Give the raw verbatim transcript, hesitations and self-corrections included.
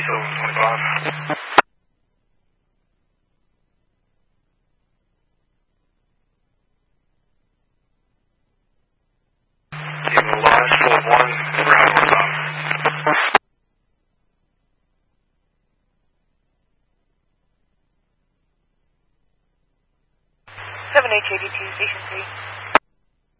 diesel twenty-five. Give a last full of one, ground north off. seven H eighty-two, station three.